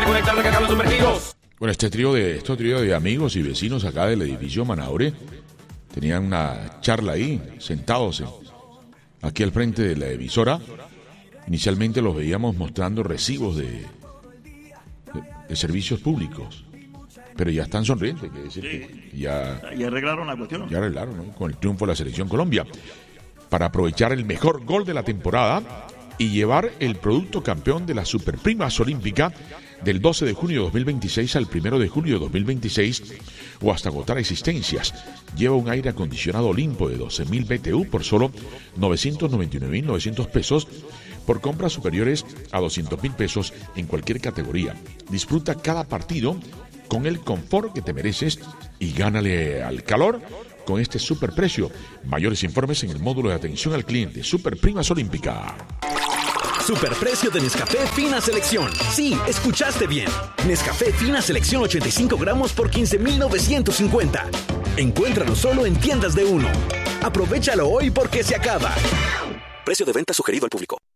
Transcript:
conectar acá los sumergidos. Bueno, este trío de amigos y vecinos acá del edificio Manaure tenían una charla ahí, sentados aquí al frente de la emisora. Inicialmente los veíamos mostrando recibos de servicios públicos, pero ya están sonrientes, que decir que ya arreglaron la cuestión. Ya arreglaron, ¿no? Con el triunfo de la Selección Colombia, para aprovechar el mejor gol de la temporada y llevar el producto campeón de las Superprimas Olímpica del 12 de junio de 2026 al 1 de julio de 2026 o hasta agotar existencias. Lleva un aire acondicionado Olimpo de 12.000 BTU por solo 999.900 pesos por compras superiores a 200.000 pesos en cualquier categoría. Disfruta cada partido con el confort que te mereces y gánale al calor con este superprecio. Mayores informes en el módulo de atención al cliente. Superprimas Olímpica. Superprecio de Nescafé Fina Selección. Sí, escuchaste bien. Nescafé Fina Selección 85 gramos por 15.950. Encuéntralo solo en tiendas de uno. Aprovechalo hoy porque se acaba. Precio de venta sugerido al público.